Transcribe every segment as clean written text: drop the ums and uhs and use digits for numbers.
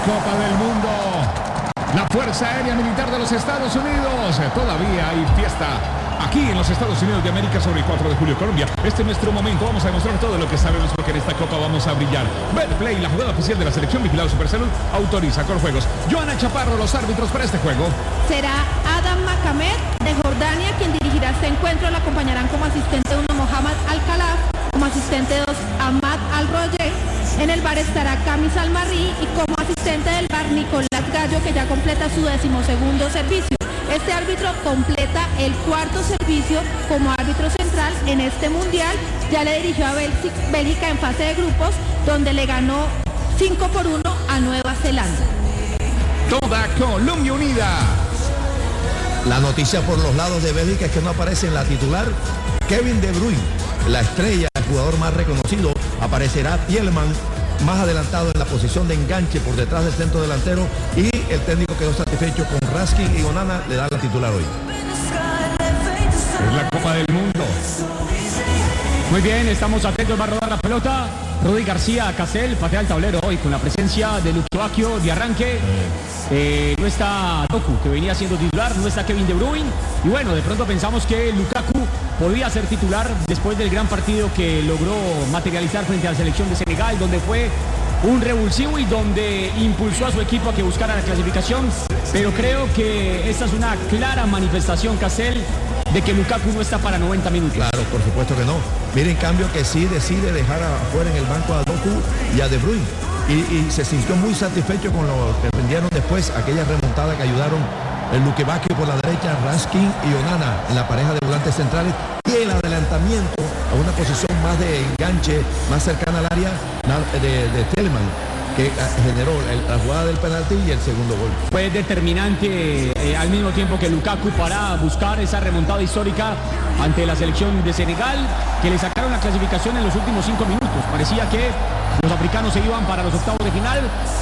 Copa del Mundo. La Fuerza Aérea Militar de los Estados Unidos. Todavía hay fiesta aquí en los Estados Unidos de América sobre el 4 de julio, Colombia. Este es nuestro momento. Vamos a demostrar todo lo que sabemos porque en esta Copa vamos a brillar. Betplay, la jugada oficial de la selección vigilado Supersalud, autoriza Corjuegos. Joana Chaparro, los árbitros para este juego. Será Adam Makamed de Jordania quien dirigirá este encuentro. Lo acompañarán como asistente 1 Mohamed Al-Khalaf, como asistente 2 Ahmad Al-Royer. En el bar estará Camis Al-Marri y como asistente del bar Nicolás Gallo, que ya completa su 12º servicio. Este árbitro completa el 4º servicio como árbitro central en este mundial. Ya le dirigió a Bélgica en fase de grupos, donde le ganó 5-1 a Nueva Zelanda. Toda Colombia unida. La noticia por los lados de Bélgica es que no aparece en la titular Kevin De Bruyne, la estrella, el jugador más reconocido. Aparecerá Thielmann más adelantado en la posición de enganche por detrás del centro delantero, y el técnico quedó satisfecho con Raskin y Onana, le da la titular hoy. Es la Copa del Mundo. Muy bien, estamos atentos, va a rodar la pelota. Rudy García Casel patea el tablero hoy con la presencia de Luquevacchio de arranque. No está Doku, que venía siendo titular, no está Kevin De Bruyne. Y bueno, de pronto pensamos que Lukaku podía ser titular después del gran partido que logró materializar frente a la selección de Senegal, donde fue un revulsivo y donde impulsó a su equipo a que buscara la clasificación. Pero creo que esta es una clara manifestación, Casel, de que Lukaku no está para 90 minutos. Claro, por supuesto que no. Mire, en cambio, que sí decide dejar afuera en el banco a Doku y a De Bruyne. Y se sintió muy satisfecho con lo que prendieron después, aquella remontada que ayudaron el Luquevacchio por la derecha, Raskin y Onana en la pareja de volantes centrales, y el adelantamiento a una posición más de enganche, más cercana al área de Thielmann, que generó la jugada del penalti y el segundo gol. Fue determinante al mismo tiempo que Lukaku para buscar esa remontada histórica ante la selección de Senegal, que le sacaron la clasificación en los últimos 5 minutos. Parecía que los africanos se iban para los octavos de final.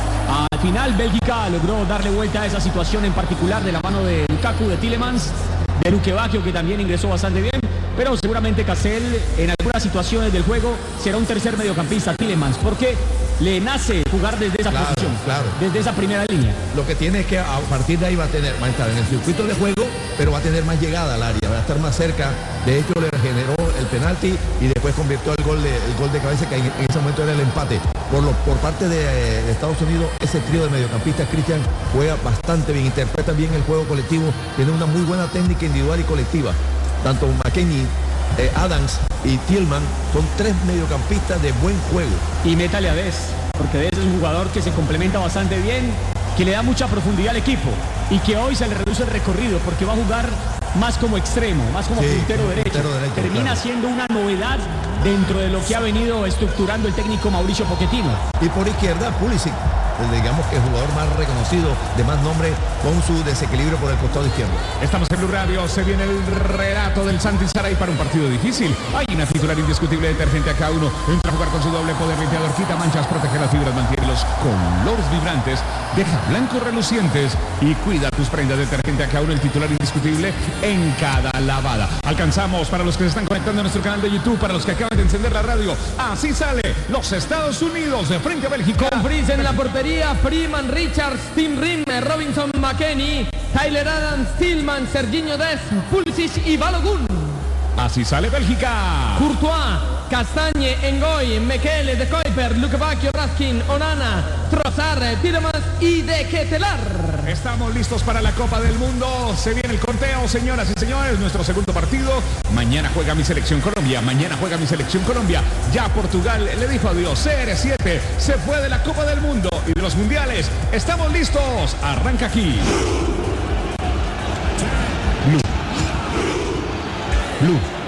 Al final Bélgica logró darle vuelta a esa situación, en particular de la mano de Lukaku, de Tielemans, de Luquevacchio, que también ingresó bastante bien. Pero seguramente Casel en algunas situaciones del juego será un tercer mediocampista, Tielemans, porque le nace jugar desde esa posición, desde esa primera línea. Lo que tiene es que a partir de ahí va a estar en el circuito de juego, pero va a tener más llegada al área, va a estar más cerca. De hecho, le generó el penalti y después convirtió el gol de cabeza, que en ese momento era el empate. Por parte de Estados Unidos, ese trío de mediocampistas, Cristian, juega bastante bien, interpreta bien el juego colectivo, tiene una muy buena técnica individual y colectiva. Tanto McKennie, Adams y Thielmann son 3 mediocampistas de buen juego. Y métale a Dest, porque Dest es un jugador que se complementa bastante bien, que le da mucha profundidad al equipo y que hoy se le reduce el recorrido porque va a jugar más como extremo, más como puntero derecho. Termina siendo una novedad dentro de lo que ha venido estructurando el técnico Mauricio Pochettino. Y por izquierda, Pulisic, digamos que el jugador más reconocido, de más nombre, con su desequilibrio por el costado izquierdo. Estamos en Blue Radio, se viene el relato del Santi Saray para un partido difícil. Hay una titular indiscutible de detergente AK1. Entra a jugar con su doble poder limpiador, quita manchas, protege las fibras, mantiene los colores vibrantes, deja blancos relucientes y cuida tus prendas. Detergente AK1, el titular indiscutible en cada lavada. Alcanzamos para los que se están conectando a nuestro canal de YouTube, para los que acaban de encender la radio. Así sale los Estados Unidos de frente a Bélgica. Con Fries en la portería, Freeman, Richards, Tim Rim, Robinson, McKennie, Tyler Adams, Thielmann, Serginho Dest, Pulisic y Balogun. Así sale Bélgica. Courtois, Castagne, Ngoy, Mekele, De Kuyper, Luquevacchio, Raskin, Onana, Trossard, Tielemans y De Ketelaere. Estamos listos para la Copa del Mundo. Se viene el conteo, señoras y señores. Nuestro segundo partido. Mañana juega mi selección Colombia. Mañana juega mi selección Colombia. Ya Portugal le dijo adiós. CR7 se fue de la Copa del Mundo y de los mundiales. Estamos listos. Arranca aquí. Blue.